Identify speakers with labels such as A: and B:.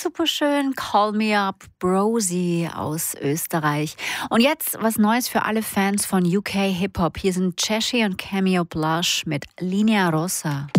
A: super schön. Call Me Up, Brosie aus Österreich. Und jetzt was Neues für alle Fans von UK Hip-Hop. Hier sind Cheshi und Cameo Blush mit Linea Rossa.